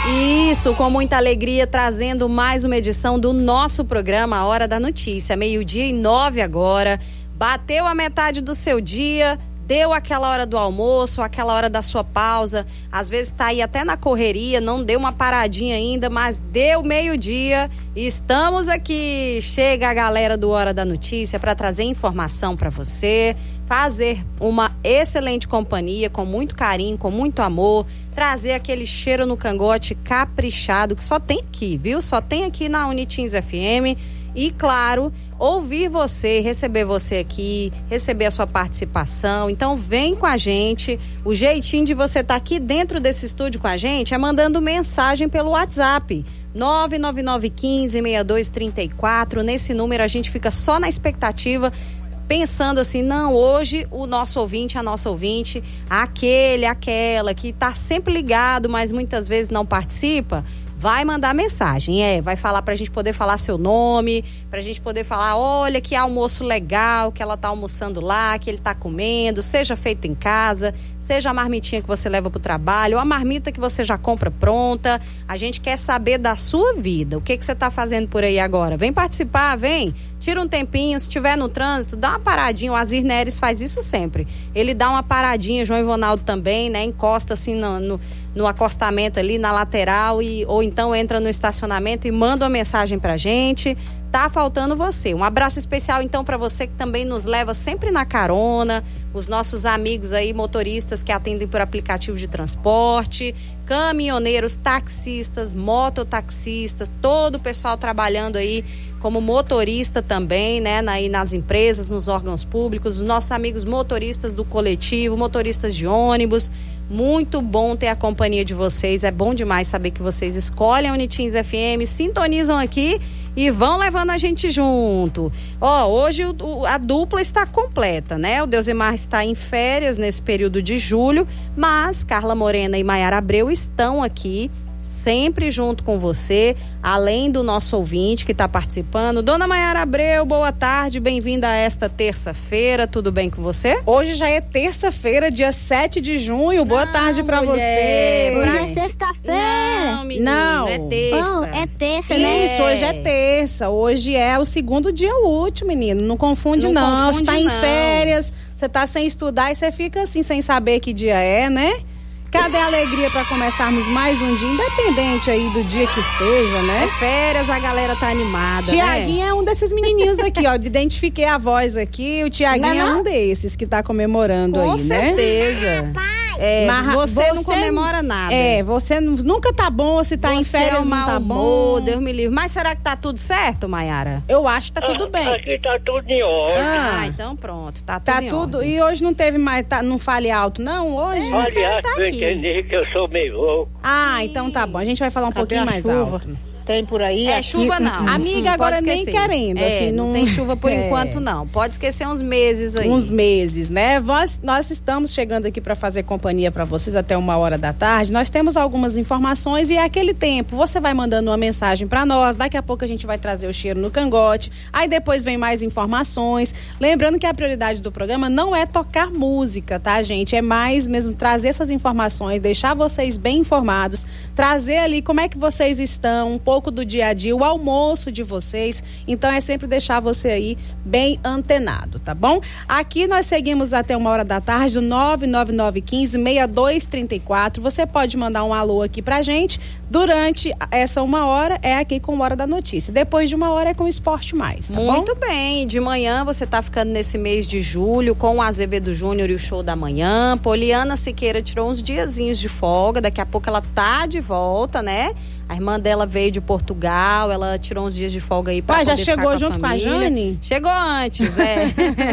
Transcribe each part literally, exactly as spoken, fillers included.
Isso, com muita alegria, trazendo mais uma edição do nosso programa A Hora da Notícia. Meio-dia e nove agora. Bateu a metade do seu dia, deu aquela hora do almoço, aquela hora da sua pausa. Às vezes tá aí até na correria, não deu uma paradinha ainda, mas deu meio-dia e estamos aqui. Chega a galera do Hora da Notícia para trazer informação para você, fazer uma excelente companhia, com muito carinho, com muito amor, trazer aquele cheiro no cangote caprichado que só tem aqui, viu? Só tem aqui na Unitins F M. E, claro, ouvir você, receber você aqui, receber a sua participação. Então, vem com a gente. O jeitinho de você estar tá aqui dentro desse estúdio com a gente é mandando mensagem pelo WhatsApp. nove nove nove um cinco, seis dois três quatro. Nesse número, a gente fica só na expectativa, pensando assim, não, hoje o nosso ouvinte, a nossa ouvinte, aquele, aquela que tá sempre ligado, mas muitas vezes não participa, vai mandar mensagem, é, vai falar pra gente poder falar seu nome, pra gente poder falar, olha que almoço legal que ela tá almoçando lá, que ele tá comendo, seja feito em casa, seja a marmitinha que você leva pro trabalho, ou a marmita que você já compra pronta. A gente quer saber da sua vida, o que que você tá fazendo por aí agora. Vem participar, vem, tira um tempinho, se estiver no trânsito, dá uma paradinha. O Azir Neres faz isso sempre, ele dá uma paradinha, João Ivonaldo também, né, encosta assim no, no, no acostamento ali, na lateral, e, ou então entra no estacionamento e manda uma mensagem pra gente. Tá faltando você. Um abraço especial então para você que também nos leva sempre na carona, os nossos amigos aí motoristas que atendem por aplicativo de transporte, caminhoneiros, taxistas, mototaxistas, todo o pessoal trabalhando aí como motorista também, né, na, aí nas empresas, nos órgãos públicos, os nossos amigos motoristas do coletivo, motoristas de ônibus. Muito bom ter a companhia de vocês, é bom demais saber que vocês escolhem a Unitins F M, sintonizam aqui e vão levando a gente junto. Ó, hoje o, o, a dupla está completa, né? O Deusemar está em férias nesse período de julho, mas Carla Morena e Maiara Abreu estão aqui, sempre junto com você, além do nosso ouvinte que está participando. Dona Maiara Abreu, boa tarde, bem-vinda a esta terça-feira, tudo bem com você? Hoje já é terça-feira, dia sete de junho, boa Não, tarde pra mulher. você. Hoje é sexta-feira. Não, menino, Não. é terça. Bom, é terça, né? Isso, hoje é terça, hoje é o segundo dia útil, menino, não confunde não, Não você confunde, tá em não. férias, você tá sem estudar e você fica assim, sem saber que dia é, né? Cadê a alegria para começarmos mais um dia, independente aí do dia que seja, né? É férias, a galera tá animada, Tiaguinho né? é um desses menininhos aqui, ó. Identifiquei a voz aqui. O Tiaguinho Não, é não? um desses que tá comemorando Com aí, né? certeza. É, Mas você, não comemora nada. É, você não- nunca tá bom, se tá você em férias é um não mau tá humor, bom. Deus me livre. Mas será que tá tudo certo, Maiara? Eu acho que tá tudo bem. Aqui tá tudo em ordem. Ah, Ah, então pronto, tá tudo tá em tudo. ordem. E hoje não teve mais, tá, não fale alto, não? Hoje? Aliás, tá eu aqui. entendi que eu sou meio louco. Ah, então tá bom. A gente vai falar um Cadê pouquinho a mais chuva? alto. Tem por aí? É, aqui- chuva não. Amiga, Hum, agora pode nem esquecer. querendo, É, assim, não não- tem chuva por É. enquanto, não. Pode esquecer uns meses aí. Uns meses, né? Nós, nós estamos chegando aqui para fazer companhia para vocês até uma hora da tarde. Nós temos algumas informações e é aquele tempo. Você vai mandando uma mensagem para nós. Daqui a pouco a gente vai trazer o cheiro no cangote. Aí depois vem mais informações. Lembrando que a prioridade do programa não é tocar música, tá, gente? É mais mesmo trazer essas informações, deixar vocês bem informados, trazer ali como é que vocês estão, um pouco do dia a dia, o almoço de vocês. Então é sempre deixar você aí bem antenado, tá bom? Aqui nós seguimos até uma hora da tarde, do nove nove nove um cinco, seis dois três quatro. Você pode mandar um alô aqui pra gente. Durante essa uma hora é aqui com Hora da Notícia. Depois de uma hora é com Esporte Mais, tá bom? Muito bem, de manhã você tá ficando nesse mês de julho com o Azevedo Júnior e o Show da Manhã. Poliana Siqueira tirou uns diazinhos de folga, daqui a pouco ela tá de volta, né? A irmã dela veio de Portugal, ela tirou uns dias de folga aí pra Pai, já poder ficar chegou com a junto com a família. Jane? Chegou antes, é.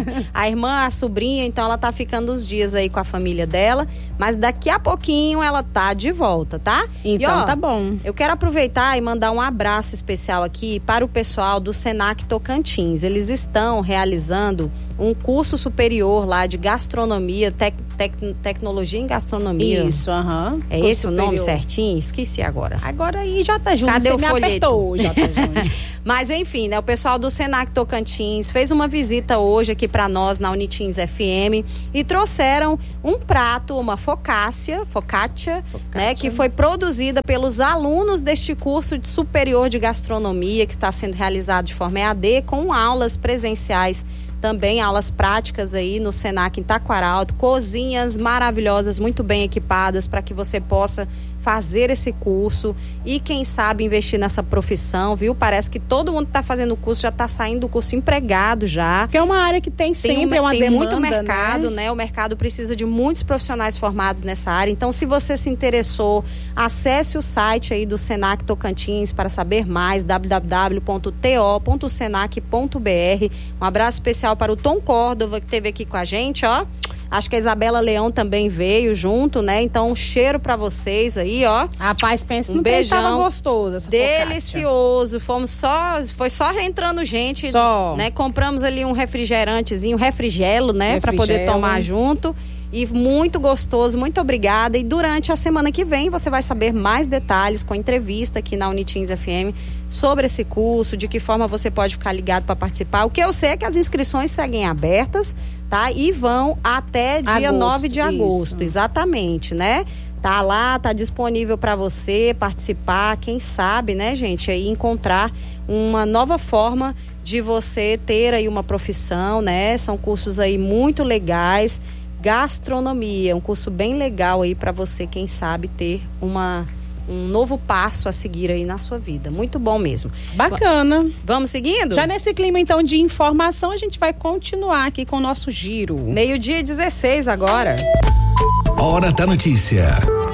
A irmã, a sobrinha, então ela tá ficando uns dias aí com a família dela, mas daqui a pouquinho ela tá de volta, tá? Então E, ó, tá bom. eu quero aproveitar e mandar um abraço especial aqui para o pessoal do Senac Tocantins. Eles estão realizando um curso superior lá de gastronomia, tec- tec, Tecnologia em Gastronomia. Isso, aham. Uhum. É esse superior. O nome certinho? Esqueci agora. Agora aí, J. Júnior, cadê você o me folheto? Apertou, J. Júnior. Mas enfim, né, o pessoal do Senac Tocantins fez uma visita hoje aqui para nós na Unitins F M e trouxeram um prato, uma focaccia, focaccia, né, que foi produzida pelos alunos deste curso de superior de gastronomia que está sendo realizado de forma E A D com aulas presenciais, também aulas práticas aí no Senac em Taquaralto, cozinhas maravilhosas, muito bem equipadas para que você possa fazer esse curso e quem sabe investir nessa profissão, viu? Parece que todo mundo que está fazendo o curso já está saindo do curso empregado já. Porque é uma área que tem sempre tem uma, uma tem demanda, muito mercado, né? né? O mercado precisa de muitos profissionais formados nessa área. Então, se você se interessou, acesse o site aí do Senac Tocantins para saber mais, w w w ponto t o ponto senac ponto b r. Um abraço especial para o Tom Córdova, que esteve aqui com a gente, ó. Acho que a Isabela Leão também veio junto, né? Então, um cheiro pra vocês aí, ó. Rapaz, pensa um no beijão. que tava gostoso essa delicioso. Fomos só, foi só entrando gente, só. né? Compramos ali um refrigerantezinho, um refrigelo, né? Pra poder tomar junto. E muito gostoso, muito obrigada. E durante a semana que vem você vai saber mais detalhes com a entrevista aqui na Unitins F M sobre esse curso, de que forma você pode ficar ligado para participar. O que eu sei é que as inscrições seguem abertas, tá? E vão até dia agosto, nove de agosto, isso. Exatamente, né? Tá lá, tá disponível para você participar, quem sabe, né, gente, aí encontrar uma nova forma de você ter aí uma profissão, né? São cursos aí muito legais. Gastronomia, um curso bem legal aí para você, quem sabe, ter uma, um novo passo a seguir aí na sua vida. Muito bom mesmo. Bacana. Vamos seguindo? Já nesse clima, então, de informação, a gente vai continuar aqui com o nosso giro. Meio-dia e dezesseis agora. Hora da Notícia.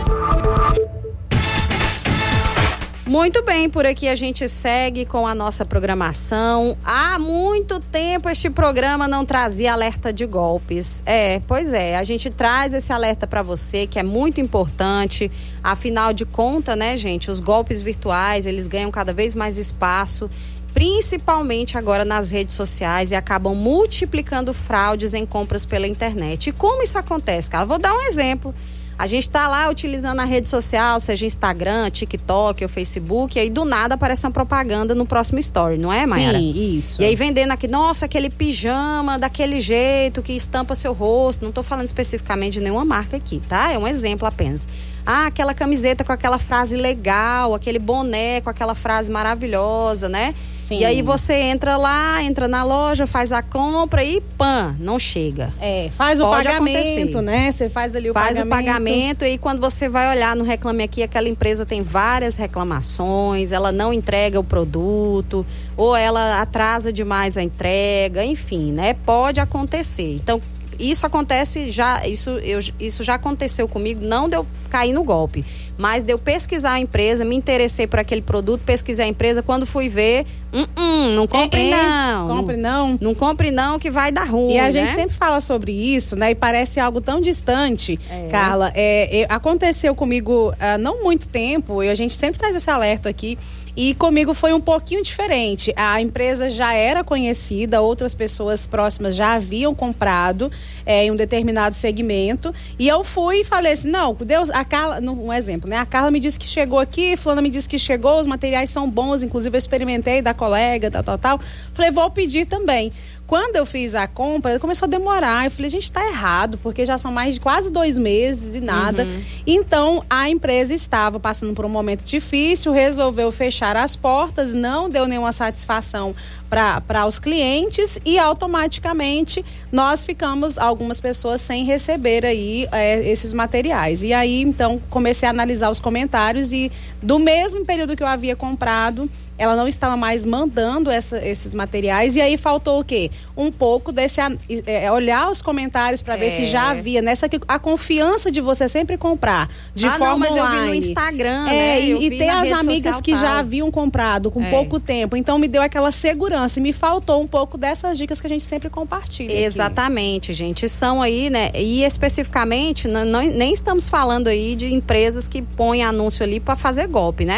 Muito bem, por aqui a gente segue com a nossa programação. Há muito tempo este programa não trazia alerta de golpes. É, pois é, a gente traz esse alerta para você, que é muito importante. Afinal de contas, né, gente, os golpes virtuais, eles ganham cada vez mais espaço, principalmente agora nas redes sociais, e acabam multiplicando fraudes em compras pela internet. E como isso acontece, cara? Vou dar um exemplo. A gente está lá utilizando a rede social, seja Instagram, TikTok ou Facebook, e aí do nada aparece uma propaganda no próximo story, não é, Mayara? Sim, isso. E aí vendendo aqui, nossa, aquele pijama daquele jeito que estampa seu rosto. Não estou falando especificamente de nenhuma marca aqui, tá? É um exemplo apenas. Ah, aquela camiseta com aquela frase legal, aquele boné com aquela frase maravilhosa, né? Sim. E aí você entra lá, entra na loja, faz a compra e pã, não chega. É, faz o Pode pagamento, acontecer. né? Você faz ali o faz pagamento. Faz o pagamento e aí quando você vai olhar no Reclame Aqui, aquela empresa tem várias reclamações, ela não entrega o produto, ou ela atrasa demais a entrega, enfim, né? Pode acontecer. Então, isso acontece já, isso, eu, isso já aconteceu comigo, não deu cair no golpe, mas deu pesquisar a empresa, me interessei por aquele produto, pesquisei a empresa, quando fui ver, hum, hum, não compre é, não. Compre não. Não compre não que vai dar ruim, E a né? gente sempre fala sobre isso, né? E parece algo tão distante, é. Carla. É, é, aconteceu comigo há não muito tempo, e a gente sempre traz esse alerta aqui, e comigo foi um pouquinho diferente. A empresa já era conhecida, outras pessoas próximas já haviam comprado é, em um determinado segmento. E eu fui e falei assim, não, Deus, a Carla, um exemplo, né? A Carla me disse que chegou aqui, fulana me disse que chegou, os materiais são bons, inclusive eu experimentei da colega, tal, tal, tal. Falei, vou pedir também. Quando eu fiz a compra, começou a demorar. Eu falei, gente, tá errado, porque já são mais de quase dois meses e nada. Uhum. Então, a empresa estava passando por um momento difícil, resolveu fechar as portas, não deu nenhuma satisfação para os clientes e automaticamente nós ficamos, algumas pessoas, sem receber aí é, esses materiais. E aí, então, comecei a analisar os comentários e do mesmo período que eu havia comprado, ela não estava mais mandando essa, esses materiais. E aí faltou o quê? Um pouco desse é, olhar os comentários para ver é. se já havia, nessa que a confiança de você sempre comprar de ah, forma não, mas online. eu vi no Instagram, é, né? E, eu e vi ter na as rede amigas que tal. já haviam comprado com é. pouco tempo. Então me deu aquela segurança e me faltou um pouco dessas dicas que a gente sempre compartilha. Exatamente, aqui. Gente. São aí, né? E especificamente, não, não, nem estamos falando aí de empresas que põem anúncio ali para fazer golpe, né?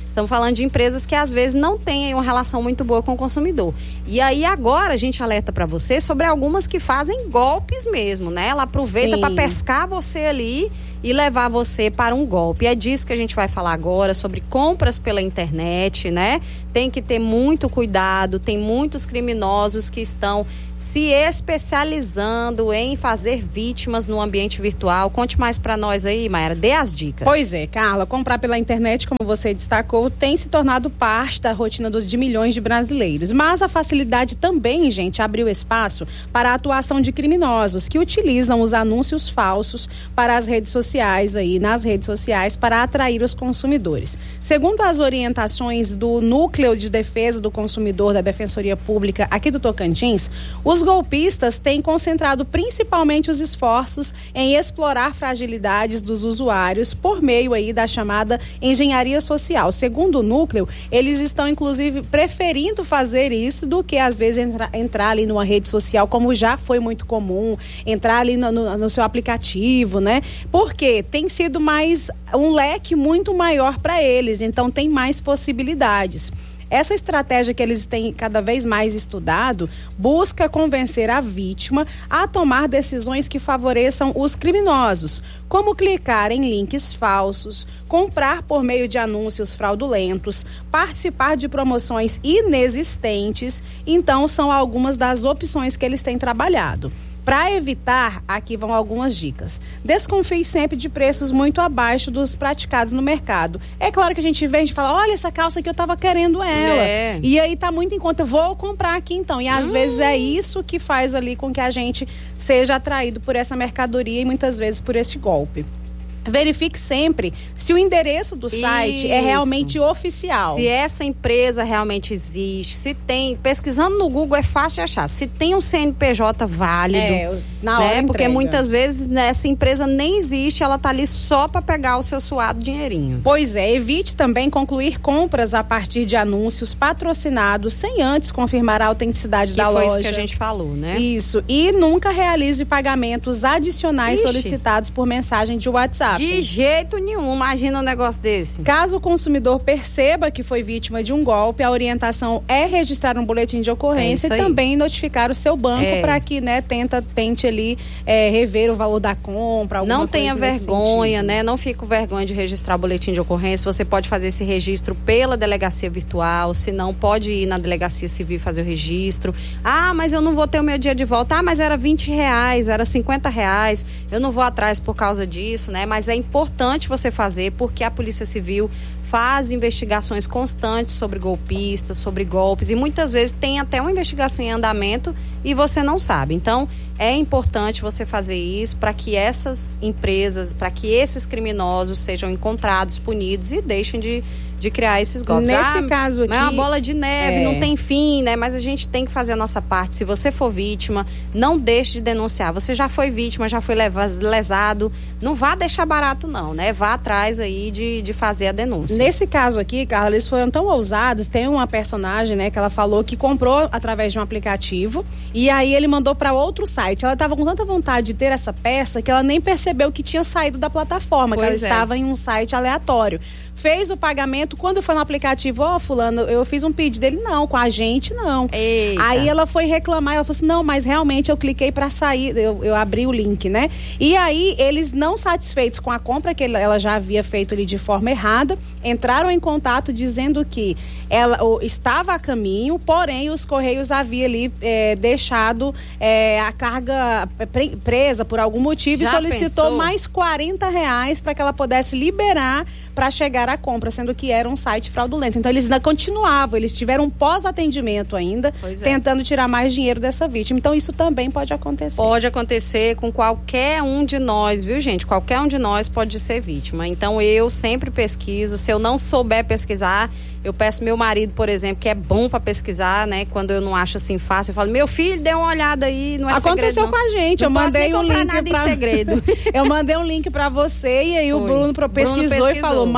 Estamos falando de empresas que às vezes não têm uma relação muito boa com o consumidor. E aí agora a gente alerta para você sobre algumas que fazem golpes mesmo, né? Ela aproveita para pescar você ali e levar você para um golpe. É disso que a gente vai falar agora, sobre compras pela internet, né? Tem que ter muito cuidado, tem muitos criminosos que estão se especializando em fazer vítimas no ambiente virtual. Conte mais para nós aí, Mayara, dê as dicas. Pois é, Carla, comprar pela internet, como você destacou, tem se tornado parte da rotina dos, de milhões de brasileiros. Mas a facilidade também, gente, abriu espaço para a atuação de criminosos que utilizam os anúncios falsos para as redes sociais aí, nas redes sociais, para atrair os consumidores. Segundo as orientações do Núcleo de Defesa do Consumidor da Defensoria Pública aqui do Tocantins, os golpistas têm concentrado principalmente os esforços em explorar fragilidades dos usuários por meio aí da chamada engenharia social. Segundo o núcleo, eles estão inclusive preferindo fazer isso do que às vezes entra, entrar ali numa rede social, como já foi muito comum, entrar ali no, no, no seu aplicativo, né? Porque tem sido mais um leque muito maior para eles, então tem mais possibilidades. Essa estratégia que eles têm cada vez mais estudado busca convencer a vítima a tomar decisões que favoreçam os criminosos, como clicar em links falsos, comprar por meio de anúncios fraudulentos, participar de promoções inexistentes. Então, são algumas das opções que eles têm trabalhado. Para evitar, aqui vão algumas dicas. Desconfie sempre de preços muito abaixo dos praticados no mercado. É claro que a gente vê, a gente fala, olha essa calça que eu tava querendo ela. É. E aí tá muito em conta, eu vou comprar aqui então. E às hum. vezes é isso que faz ali com que a gente seja atraído por essa mercadoria e muitas vezes por esse golpe. Verifique sempre se o endereço do site Isso. é realmente oficial. Se essa empresa realmente existe, se tem, pesquisando no Google é fácil de achar, se tem um C N P J válido, é, na hora né? Porque muitas vezes né, essa empresa nem existe, ela tá ali só para pegar o seu suado dinheirinho. Pois é, evite também concluir compras a partir de anúncios patrocinados sem antes confirmar a autenticidade que da foi loja. Isso que a gente falou, né? Isso, e nunca realize pagamentos adicionais Ixi. solicitados por mensagem de WhatsApp. De jeito nenhum, imagina um negócio desse. Caso o consumidor perceba que foi vítima de um golpe, a orientação é registrar um boletim de ocorrência é e também notificar o seu banco é. para que, né, tenta, tente ali é, rever o valor da compra, alguma Não tenha coisa vergonha, né? Não fique com vergonha de registrar o boletim de ocorrência. Você pode fazer esse registro pela delegacia virtual, se não, pode ir na delegacia civil e fazer o registro. Ah, mas eu não vou ter o meu dia de volta. Ah, mas era vinte reais, era cinquenta reais. Eu não vou atrás por causa disso, né? Mas Mas é importante você fazer porque a Polícia Civil faz investigações constantes sobre golpistas, sobre golpes e muitas vezes tem até uma investigação em andamento e você não sabe. Então, é importante você fazer isso para que essas empresas, para que esses criminosos sejam encontrados, punidos e deixem de de criar esses golpes. Nesse ah, caso aqui... é uma bola de neve, é. não tem fim, né? Mas a gente tem que fazer a nossa parte. Se você for vítima, não deixe de denunciar. Você já foi vítima, já foi lesado. Não vá deixar barato, não, né? Vá atrás aí de, de fazer a denúncia. Nesse caso aqui, Carla, eles foram tão ousados. Tem uma personagem, né, que ela falou que comprou através de um aplicativo e aí ele mandou para outro site. Ela estava com tanta vontade de ter essa peça que ela nem percebeu que tinha saído da plataforma, pois que ela é. estava em um site aleatório. Fez o pagamento, quando foi no aplicativo, ó, oh, fulano, eu fiz um pedido dele, não, com a gente não. Eita. Aí ela foi reclamar, ela falou assim, não, mas realmente eu cliquei pra sair, eu, eu abri o link, né? E aí, eles não satisfeitos com a compra, que ela já havia feito ali de forma errada, entraram em contato dizendo que ela ou, estava a caminho, porém os Correios haviam ali é, deixado é, a carga pre, presa por algum motivo já e solicitou pensou? mais quarenta reais para que ela pudesse liberar para chegar à compra, sendo que era um site fraudulento. Então eles ainda continuavam, eles tiveram um pós-atendimento ainda, pois tentando é. tirar mais dinheiro dessa vítima. Então isso também pode acontecer. Pode acontecer com qualquer um de nós, viu, gente? Qualquer um de nós pode ser vítima. Então eu sempre pesquiso, se eu não souber pesquisar, eu peço meu marido, por exemplo, que é bom para pesquisar, né? Quando eu não acho assim fácil, eu falo, meu filho, dê uma olhada aí, não é Aconteceu segredo, com a gente, não eu mandei um link nada pra... em segredo. Eu mandei um link para você e aí Foi. o Bruno pesquisou, Bruno pesquisou e falou, Maiara,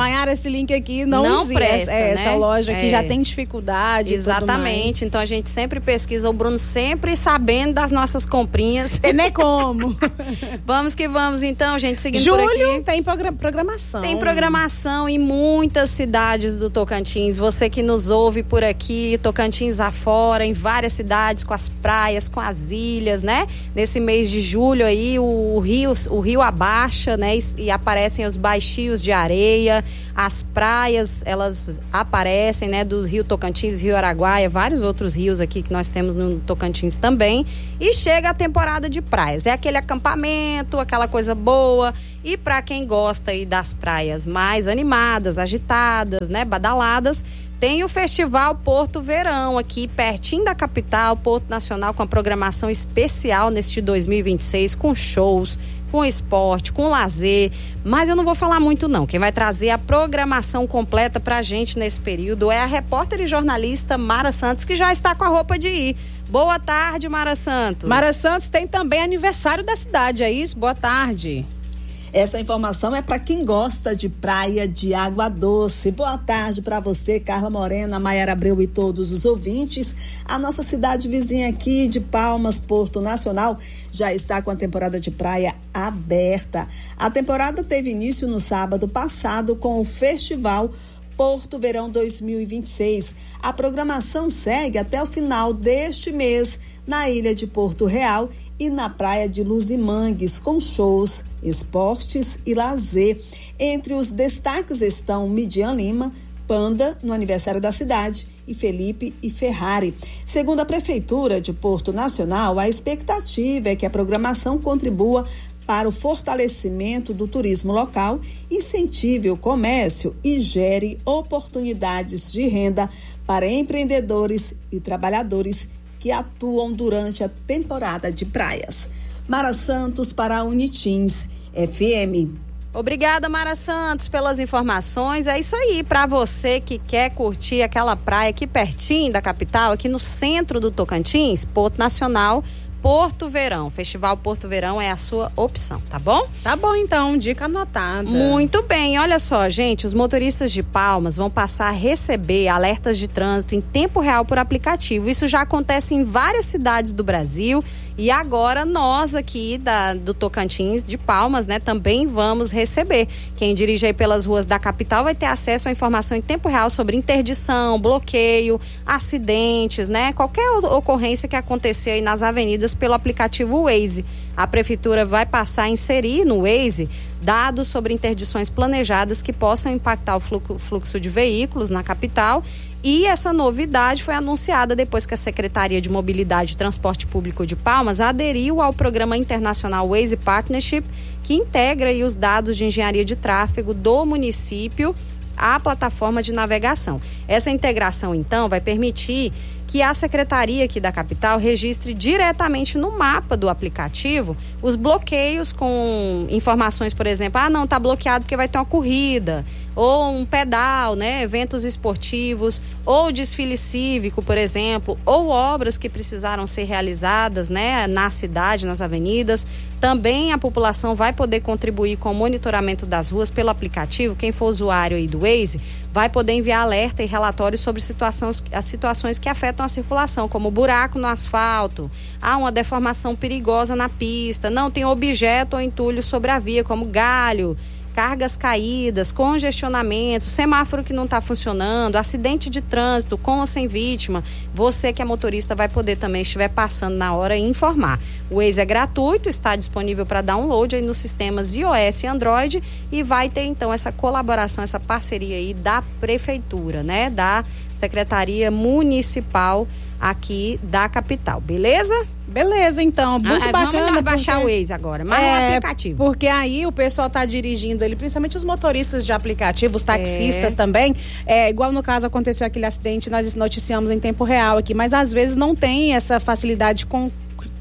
esse link aqui não, não existe. presta, é, né? Essa loja aqui é. já tem dificuldade. Exatamente. Então a gente sempre pesquisa, o Bruno sempre sabendo das nossas comprinhas. Tem nem como. Vamos que vamos, então, gente, seguindo Julho por aqui. tem progra- programação. Tem programação em muitas cidades do Tocantins. Você que nos ouve por aqui, Tocantins afora, em várias cidades, com as praias, com as ilhas, né? Nesse mês de julho aí, o rio, o rio abaixa, né? E, e aparecem os baixios de areia, as praias, elas aparecem, né? Do Rio Tocantins, Rio Araguaia, vários outros rios aqui que nós temos no Tocantins também. E chega a temporada de praias. É aquele acampamento, aquela coisa boa. E para quem gosta aí das praias mais animadas, agitadas, né? Badaladas, tem o Festival Porto Verão aqui pertinho da capital, Porto Nacional, com a programação especial neste dois mil e vinte e seis, com shows, com esporte, com lazer, mas eu não vou falar muito não. Quem vai trazer a programação completa pra gente nesse período é a repórter e jornalista Mara Santos, que já está com a roupa de ir. Boa tarde, Mara Santos. Mara Santos tem também aniversário da cidade, é isso? Boa tarde. Essa informação é para quem gosta de praia de água doce. Boa tarde para você, Carla Morena, Maiara Abreu e todos os ouvintes. A nossa cidade vizinha aqui de Palmas, Porto Nacional, já está com a temporada de praia aberta. A temporada teve início no sábado passado com o Festival Porto Verão dois mil e vinte e seis. A programação segue até o final deste mês na ilha de Porto Real e na praia de Luzimangues, com shows, esportes e lazer. Entre os destaques estão Midian Lima, Panda, no aniversário da cidade, e Felipe e Ferrari. Segundo a Prefeitura de Porto Nacional, a expectativa é que a programação contribua para o fortalecimento do turismo local, incentive o comércio e gere oportunidades de renda para empreendedores e trabalhadores que atuam durante a temporada de praias. Mara Santos para a Unitins F M. Obrigada, Mara Santos, pelas informações. É isso aí, para você que quer curtir aquela praia aqui pertinho da capital, aqui no centro do Tocantins, Porto Nacional, Porto Verão. Festival Porto Verão é a sua opção, tá bom? Tá bom, então, dica anotada. Muito bem, olha só, gente, os motoristas de Palmas vão passar a receber alertas de trânsito em tempo real por aplicativo. Isso já acontece em várias cidades do Brasil e agora nós aqui da, do Tocantins, de Palmas, né, também vamos receber. Quem dirige aí pelas ruas da capital vai ter acesso à informação em tempo real sobre interdição, bloqueio, acidentes, né, qualquer ocorrência que acontecer aí nas avenidas pelo aplicativo Waze. A prefeitura vai passar a inserir no Waze dados sobre interdições planejadas que possam impactar o fluxo, fluxo de veículos na capital. E essa novidade foi anunciada depois que a Secretaria de Mobilidade e Transporte Público de Palmas aderiu ao programa internacional Waze Partnership, que integra aí os dados de engenharia de tráfego do município à plataforma de navegação. Essa integração, então, vai permitir que a secretaria aqui da capital registre diretamente no mapa do aplicativo os bloqueios com informações, por exemplo, ah, não, tá bloqueado porque vai ter uma corrida, ou um pedal, né, eventos esportivos, ou desfile cívico, por exemplo, ou obras que precisaram ser realizadas, né, na cidade, nas avenidas. Também a população vai poder contribuir com o monitoramento das ruas pelo aplicativo. Quem for usuário aí do Waze vai poder enviar alerta e relatórios sobre situações, as situações que afetam a circulação, como buraco no asfalto, há uma deformação perigosa na pista, não tem objeto ou entulho sobre a via, como galho, cargas caídas, congestionamento, semáforo que não está funcionando, acidente de trânsito com ou sem vítima. Você que é motorista vai poder também, estiver passando na hora, informar. O Waze é gratuito, está disponível para download aí nos sistemas iOS e Android e vai ter então essa colaboração, essa parceria aí da prefeitura, né? Da Secretaria Municipal aqui da capital, beleza? Beleza, então, muito ah, bacana. Vamos baixar porque... o Waze agora, mais é, um aplicativo. Porque aí o pessoal tá dirigindo ele, principalmente os motoristas de aplicativo, os taxistas é. também, é, igual no caso aconteceu aquele acidente, nós noticiamos em tempo real aqui, mas às vezes não tem essa facilidade com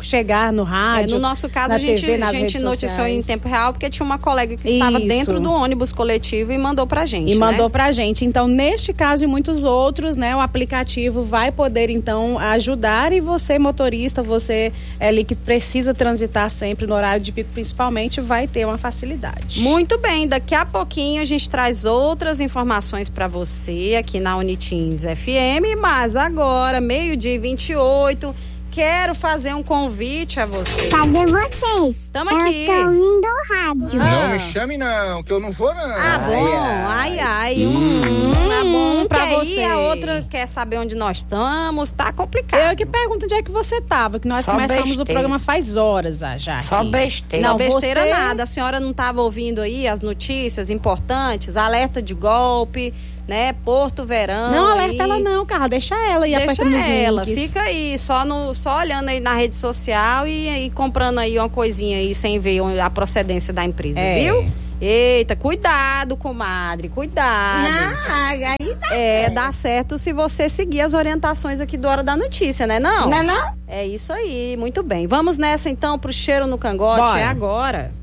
chegar no rádio. É, no nosso caso, a gente, T V, a gente noticiou sociais. em tempo real, porque tinha uma colega que estava Isso. dentro do ônibus coletivo e mandou pra gente. E né? mandou pra gente. Então, neste caso e muitos outros, né, o aplicativo vai poder, então, ajudar. E você, motorista, você é, ali que precisa transitar sempre no horário de pico, principalmente, vai ter uma facilidade. Muito bem, daqui a pouquinho a gente traz outras informações para você aqui na Unitins F M, mas agora, meio-dia e vinte e oito, quero fazer um convite a você. Cadê vocês? Tamo aqui. Eu tô ouvindo o rádio. Ah. Não me chame não, que eu não vou não. Ah, bom, ai, ai, hum, tá bom pra quer você. ir, A outra quer saber onde nós estamos, tá complicado. Eu que pergunto onde é que você tava, que nós Só começamos besteira. o programa faz horas já. já Só aqui. besteira. Não, besteira você- nada. A senhora não estava ouvindo aí as notícias importantes, alerta de golpe, né? Porto Verão. Não alerta aí. ela não, cara, deixa ela e Deixa apertando os ela, links. fica aí, só, no, só olhando aí na rede social e, e comprando aí uma coisinha aí sem ver a procedência da empresa, É. viu? Eita, cuidado, comadre, cuidado. aí tá. É, dá certo se você seguir as orientações aqui do Hora da Notícia, né não? Não é não? É isso aí, muito bem. Vamos nessa então pro cheiro no cangote, Bora. é agora.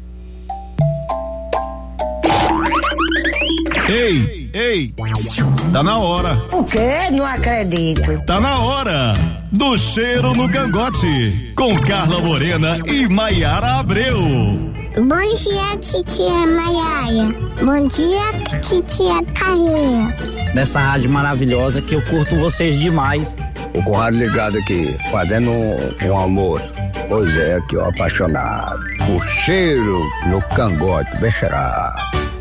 Ei, ei, tá na hora, O quê? Não acredito. tá na hora do cheiro no cangote, com Carla Morena e Maiara Abreu. Bom dia, titia Maiara. Bom dia, titia Carreira. Nessa rádio maravilhosa que eu curto vocês demais. O Conrado ligado aqui, fazendo um, um almoço. Pois é, aqui ó, apaixonado. O cheiro no cangote, bexerá.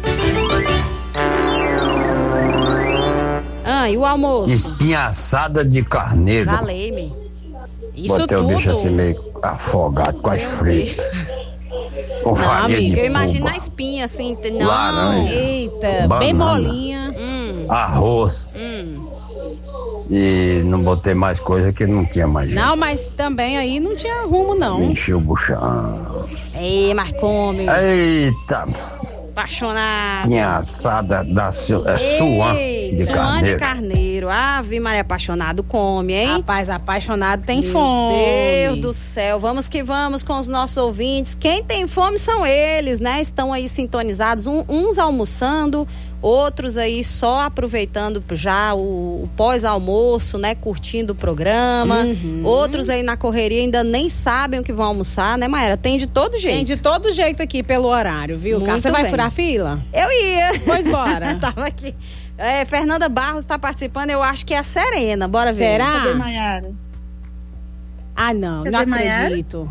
Ah, e o almoço? Espinha assada de carneiro. Valei-me. Isso Botei tudo. o bicho assim meio afogado, quase frito. Com farinha de Eu imagino buba, a espinha assim, te- não. laranja, Eita, bem Banana. molinha. Hum, arroz. hum. E não botei mais coisa que não tinha mais jeito. Não, mas também aí não tinha rumo, não. Enchi o buchão. Ei, mas come. Eita, Apaixonado. espinha assada da su, é, suã de Ei, suã de carneiro. carneiro. Ave Maria, apaixonado come, hein? Rapaz, apaixonado tem Meu fome. Deus do céu, vamos que vamos com os nossos ouvintes. Quem tem fome são eles, né? Estão aí sintonizados, um- uns almoçando, outros aí só aproveitando já o, o pós-almoço, né? Curtindo o programa. Uhum. Outros aí na correria ainda nem sabem o que vão almoçar, né, Maera? Tem de todo jeito. Tem de todo jeito aqui pelo horário, viu, cara? Muito Você vai bem. furar a fila? Eu ia. Pois bora. Tava aqui. É, Fernanda Barros está participando, eu acho que é a Serena. Bora ver. Será? Cadê Maiara? Ah, não, Cadê não Maiara? acredito.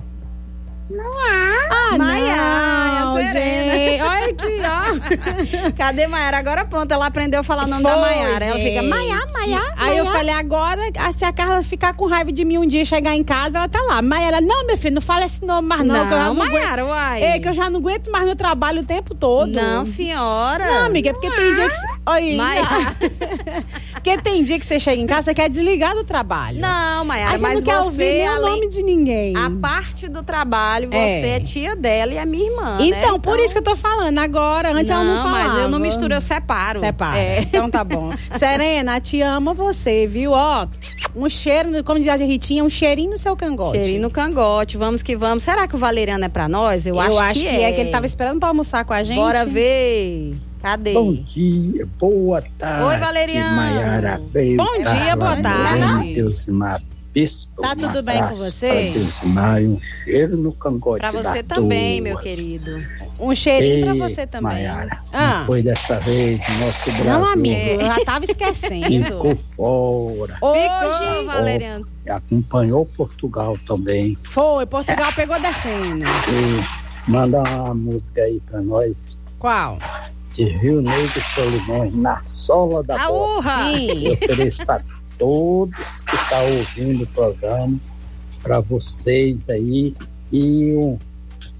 Ah, Maiara, não, a Serena. gente. Olha aqui, ó. Cadê Maiara? Agora pronto, ela aprendeu a falar o nome da Foi, Maiara. Ela fica gente. Maiara, Maiara. Aí eu falei, agora, ah, se a Carla ficar com raiva de mim um dia chegar em casa, ela tá lá. Maiara, não, meu filho, não fala esse nome mais não, Não, que eu já não Maiara, aguento. uai. É, que eu já não aguento mais no trabalho o tempo todo. Não, senhora. Não, amiga, é porque tem dia que... Olha, Maiara. porque tem dia que você chega em casa, você quer desligar do trabalho. Não, Maiara, Aí você mas não quer você, ouvir nem o além... nome de ninguém. A parte do trabalho, você É. é, tia dela e é minha irmã, Então, né? por isso que eu tô falando agora. Antes ela não falava. mas eu não misturo, eu separo. Separa. É. Então tá bom. Serena, te amo você, viu? Ó, um cheiro, como diz a Ritinha, um cheirinho no seu cangote. Cheirinho no cangote, vamos que vamos. Será que o Valeriano é pra nós? Eu, Eu acho, acho que, que é. que ele tava esperando pra almoçar com a gente. Bora ver. Cadê? Bom dia, boa tarde. Oi, Valeriano. Maiara Abreu, Bom dia, boa tarde. Deusimar Bispo. Tá tudo um bem com abraço você? Pra Deusimar e um cheiro no cangote. Pra você da também, duas. meu querido. Um cheirinho Ei, pra você também. Maiara, Ah. não foi dessa vez, nosso Brasil. Não, amigo, eu já tava esquecendo. Ficou fora. Ficou, Valeriano. E acompanhou Portugal também. Foi, Portugal pegou descendo. E manda uma música aí pra nós. Qual? De Rio Negro e Solimões, Na Sola da A Bola. urra! Eu ofereço para todos que estão ouvindo o programa, para vocês aí, e um,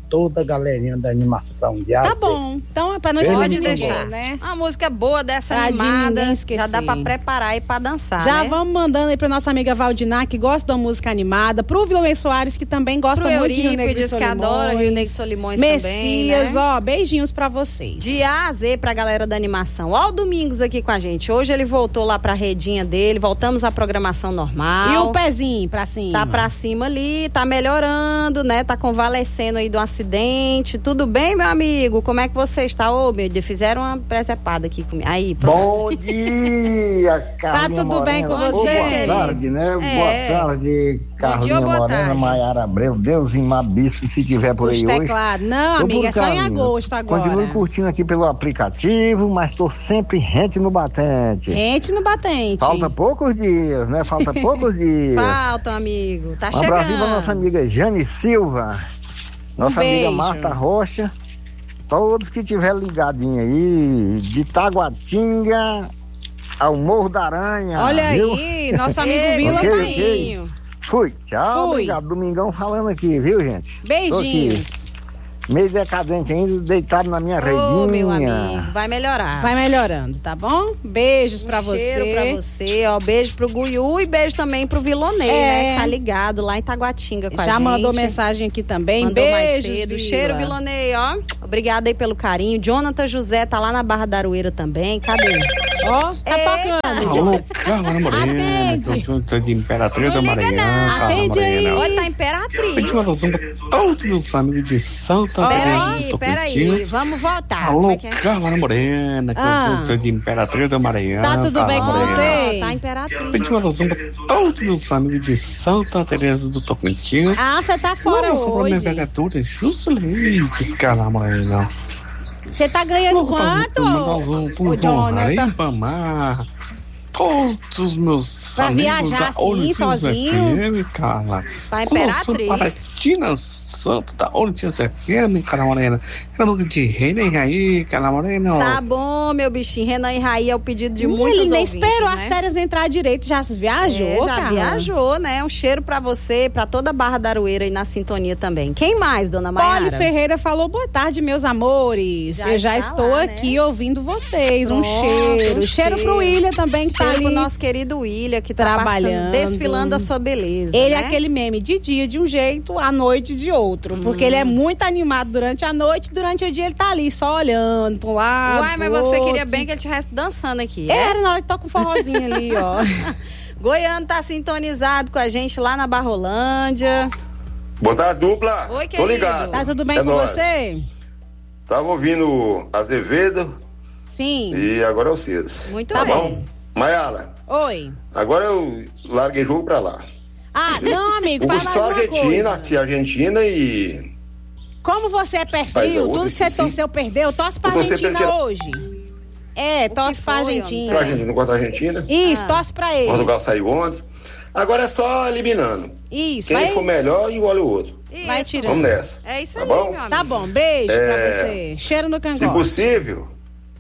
toda a galerinha da animação de Tá bom, então é pra não esquecer Pode de deixar, ninguém, né? Uma música boa dessa Pra de animada, ninguém esquecer. já dá pra preparar e pra dançar, Já né? vamos mandando aí pra nossa amiga Valdinar, que gosta da música animada, pro Vilmar Soares, que também gosta Pro muito de Rio Negro e Eurípides, que adora Rio Negro e Solimões Messias, também, né? ó, beijinhos pra vocês. De A a Z pra galera da animação. Ó o Domingos aqui com a gente. Hoje ele voltou lá pra redinha dele, voltamos à programação normal. E o pezinho pra cima? Tá pra cima ali, tá melhorando, né? Tá convalescendo aí do acidente. Tudo bem, meu amigo? Como é que você está? Ô, meu Deus, fizeram uma presepada aqui comigo. Aí, pronto. Bom dia, Carlinha Tá tudo bem com Morena. você, Boa querido? tarde, né? É. Boa tarde, Carlinha dia ou boa Morena, tarde? Maiara Abreu, Deusimar Bispo, se tiver por Os aí hoje. teclados. Não, Tô amiga, por é só cá, em menina. agosto agora. Continuo curtindo aqui pelo aplicativo, mas tô sempre rente no batente. Rente no batente. Falta poucos dias, né? Falta poucos dias. Falta, amigo. Tá Um chegando. abraço pra nossa amiga Jane Silva, nossa amiga beijo. Marta Rocha, todos que tiver ligadinho aí, de Taguatinga ao Morro da Aranha. Olha viu? aí, nosso amigo Ei, Vila. ok, Sim. ok. Fui, tchau, Fui. obrigado. Domingão falando aqui, viu, gente? Beijinhos. Meio decadente ainda, deitado na minha redinha. Ô, meu amigo, vai melhorar. Vai melhorando, tá bom? Beijos pra você. Cheiro pra você, ó. Beijo pro Guiú e beijo também pro Vilonei, É. né? Que tá ligado lá em Taguatinga com a Já gente. mandou mensagem aqui também. Mandou mais Beijos, cedo. Vila. Cheiro, Vilonei, ó. Obrigada aí pelo carinho. Jonathan José tá lá na Barra da Aroeira também. Cadê? Ó, tá Eita. tocando. Alô, Carla Morena, Atende. junto de Imperatriz da Não liga Maranhão, não. Carla Atende aí. Morena. Olha, tá imperatriz. Pedi uma alusão pra todos meus amigos de Santa Peraí, Teresa peraí. Vamos voltar. Como Alô, é que é? Carla Morena, Ah. junto de Imperatriz da Maranhão. Tá tudo bem Carla com Morena. você? Ó, tá imperatriz. Pedi uma alusão pra todos meus amigos de Santa Teresa do Tocantins. Ah, você tá fora Nossa, pra minha hoje. vereadora, Juscelino, Carla Morena. Você tá ganhando Nossa, quanto? Mandar um alusão pro Ô, Jonathan. Ribamar. Todos os meus Pra amigos viajar da assim, Olimpíadas sozinho? F M, Carla. Pra Imperatriz. Paratina Santo da Olimpíadas F M, Carla Morena. Era nome de Reina e Raí, Carla Morena. Tá bom, meu bichinho. Renan e Raí é o pedido de muitos Ele nem ouvintes, esperou né? as férias entrar direito, já viajou, É, já cara. viajou, né? Um cheiro pra você, pra toda a Barra da Aroeira e na sintonia também. Quem mais, dona Maiara? Poli Ferreira falou, boa tarde, meus amores. Já Eu já está estou lá, aqui né? ouvindo vocês. Um Pronto, cheiro. um cheiro. cheiro. pro William também, que tá Cheiro ali pro nosso querido William, que tá trabalhando. passando, desfilando a sua beleza, Ele né? é aquele meme de dia de um jeito, à noite de outro. Porque ele é muito animado durante a noite, durante o dia ele tá ali só olhando pra um lado. Uai, mas pro você outro. queria bem que ele estivesse dançando aqui, É, é? na hora que toca um forrozinho ali, ó. Goiano tá sintonizado com a gente lá na Barrolândia. Boa tarde, dupla. Oi, Tô querido. ligado. Tá tudo bem É com nóis. você? Tava ouvindo Azevedo Sim. e agora é o Cias. Muito Tá bem. bom? Maiara, Oi. agora eu larguei jogo pra lá. Ah, não, amigo, Eu faz sou mais uma Argentina, coisa. assisti a Argentina e. Como você é pé Faz a frio, outra, tudo que você sim, torceu, perdeu, torce pra Eu torci Argentina pela- hoje. É, torce pra foi, Argentina. Pra Argentina, não gosta da Argentina. Isso, Ah. torce pra ele. Portugal saiu ontem. Agora é só eliminando. Isso, Quem vai, for melhor, engole o outro. vai Isso. tirando. Vamos nessa. É isso Tá aí, bom? meu amigo. Tá bom, beijo É, pra você. Cheiro no Se cangote. possível,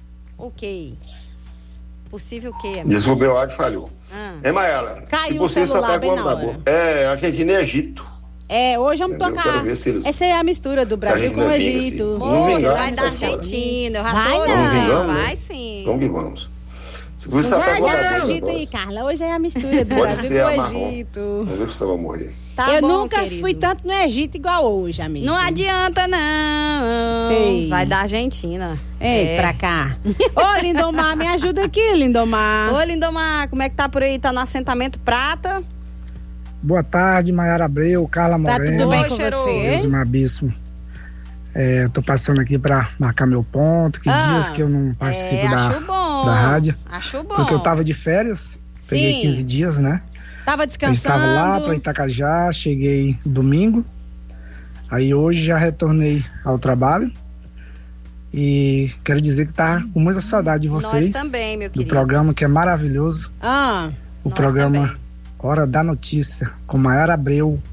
Ok. Possível o quê, amigo? desculpa, meu áudio falhou. Ah. É, Maiara, Caiu se o possível, só celular pega bem o na homem da hora. boa. É, Argentina e Egito. É, hoje vamos Entendeu? tocar. Quero ver se eles- Essa é a mistura do Brasil gente com não o é vinga, Egito. assim. Não Moço, vingar, vai não da sai fora. Argentina. Eu já Vai tô não. olhando. Vingamos, Vai né? sim. Vamos que vamos. Se fosse só Vai pega o dar Brasil, Egito aí, Carla. Hoje é a mistura do Pode Brasil ser com a o marrom. Egito. Vamos ver se você vai morrer. Tá Eu bom, nunca querido. fui tanto no Egito igual hoje, amigo. Não adianta, não. Sei. Vai da Argentina. Ei, É. pra cá. Ô, Lindomar, me ajuda aqui, Lindomar. Ô, Lindomar, como é que tá por aí? Tá no assentamento Prata? Boa tarde, Maiara Abreu, Carla Tá Morena. tudo bem Oi, com cheiroso. você? Deus me abismo. É, eu tô passando aqui pra marcar meu ponto. Que Ah, dias que eu não participo é, da, acho bom. da rádio. Acho bom. Porque eu tava de férias. Peguei Sim. quinze dias, né? Tava Eu descansando. estava lá pra Itacajá, cheguei domingo. Aí hoje já retornei ao trabalho. E quero dizer que tá com muita saudade de vocês. Nós também, meu do querido. programa que é maravilhoso. Ah, O Nós programa também. Hora da Notícia, com Maiara Abreu,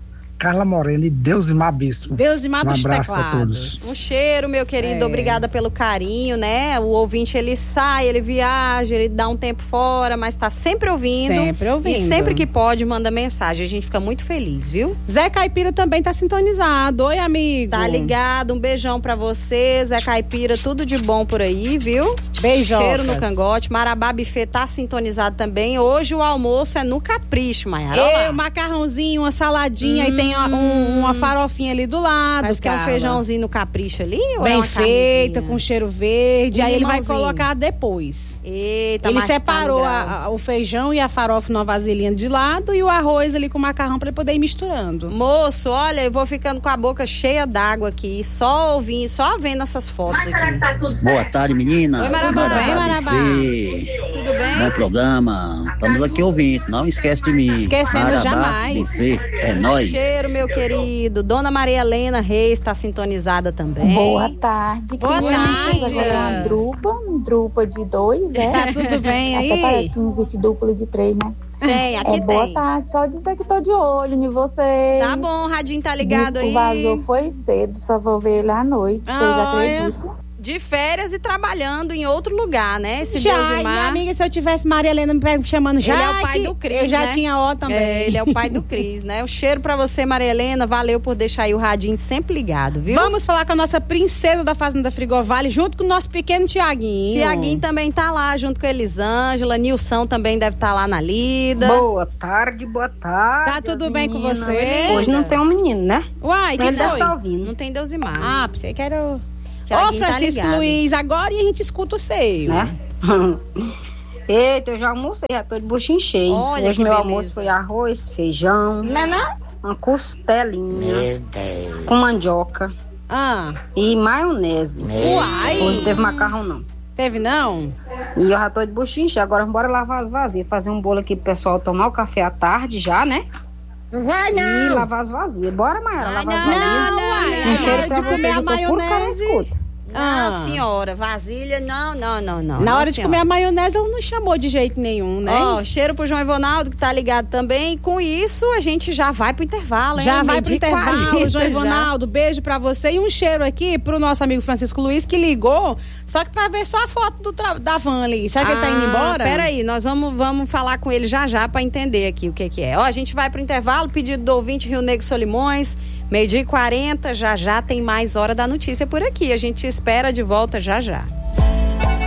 Carla Morena e Deusimar Bispo. Deusimar um dos abraço teclados. a todos. Um cheiro, meu querido, É. obrigada pelo carinho, né? O ouvinte, ele sai, ele viaja, ele dá um tempo fora, mas tá sempre ouvindo. Sempre ouvindo. E sempre que pode, manda mensagem. A gente fica muito feliz, viu? Zé Caipira também tá sintonizado. Oi, amigo. Tá ligado? Um beijão pra você, Zé Caipira, tudo de bom por aí, viu? Beijocas. Cheiro no cangote. Marabá Buffet tá sintonizado também. Hoje o almoço é no Capricho, Maiara. Olha lá. Eu, macarrãozinho, uma saladinha, hum. e tem uma, um, uma farofinha ali do lado. Mas que é um Carla. feijãozinho no Capricho ali? Ou Bem é uma feita, carnezinha? com cheiro verde. Um aí ele vai limãozinho. colocar depois. Eita, ele mas tá separou no a, grau. a, o feijão e a farofa numa vasilhinha de lado e o arroz ali com o macarrão pra ele poder ir misturando. Moço, olha, eu vou ficando com a boca cheia d'água aqui, só ouvindo, só vendo essas fotos aqui. Tá tudo Boa tarde, meninas. Oi, Marabá. Marabá Oi, Marabá. Buffet. Tudo bem? Bom programa. Estamos aqui ouvindo. Não esquece de mim. Esquecendo Marabá jamais. Buffet. É nóis. Cheiro, meu querido. Dona Maria Helena Reis está sintonizada também. Boa tarde. Boa tarde. Agora é uma drupa, um drupa de dois, né? Tá tudo bem aí? Até parece que não existe duplo de três, né? Tem, aqui é, tem. Boa tarde, só dizer que tô de olho em vocês. Tá bom, o radinho tá ligado Disco aí. vazou foi cedo, só vou ver ele à noite, vocês Ah, acreditam? De férias e trabalhando em outro lugar, né? Esse Já, Deusimar. minha amiga, se eu tivesse Maria Helena me pe- chamando já, Ele é o pai que do Cris, eu já né? tinha ó também. É, ele é o pai do Cris, né? O cheiro pra você, Maria Helena. Valeu por deixar aí o radinho sempre ligado, viu? Vamos falar com a nossa princesa da Fazenda Frigovale, junto com o nosso pequeno Tiaguinho. Tiaguinho também tá lá, junto com a Elisângela. Nilson também deve estar lá na lida. Boa tarde, boa tarde. Tá tudo bem com meninas. você? Hoje não tem um menino, né? Uai, que Ele deve foi? tá ouvindo. Não tem Deusimar. Ah, pensei que era o... Ô, Tiaguinho tá Francisco ligado. Luiz, agora e a gente escuta o seu. Né? Eita, eu já almocei, já tô de buchinho cheio. Olha Hoje que meu beleza. almoço foi arroz, feijão, Não é não? uma costelinha Meu Deus. com mandioca Ah. e maionese. Uai. Hoje não teve macarrão, não. Teve não? E eu já tô de buchinho cheio. Agora bora lavar as vasilhas, fazer um bolo aqui pro pessoal tomar o café à tarde já, né? Não vai E não. lavar as vasilhas. Bora, Maíra, lavar as não, vasilhas. não, uai. Um cheiro É pra hora de comer vocês, a eu tô puro maionese. carrascudo. Não, Ah. senhora, vasilha, não, não, não, não. Na não, hora de senhora. comer a maionese, ela não chamou de jeito nenhum, né? Ó, cheiro pro João Ivonaldo, que tá ligado também. E com isso, a gente já vai pro intervalo, hein? Já vai Meio pro dia e intervalo, quarenta João já. Ivonaldo, beijo pra você e um cheiro aqui pro nosso amigo Francisco Luiz, que ligou, só que pra ver só a foto do tra- da van ali. Será que ele tá indo embora? Peraí, nós vamos, vamos falar com ele já já pra entender aqui o que que é. Ó, a gente vai pro intervalo, pedido do ouvinte Rio Negro Solimões, meio dia e quarenta, já já tem mais Hora da Notícia por aqui. A gente te espera de volta já já.